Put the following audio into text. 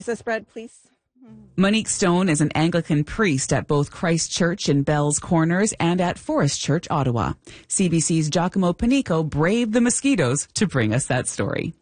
The spread, please. Monique Stone is an Anglican priest at both Christ Church in Bell's Corners and at Forest Church, Ottawa. CBC's Giacomo Panico braved the mosquitoes to bring us that story.